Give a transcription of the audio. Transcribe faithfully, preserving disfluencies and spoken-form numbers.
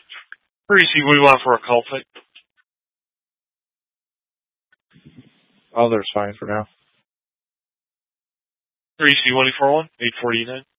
Greasy, what do you want for a call type? Other's fine for now. Greasy, one four one, eight four nine.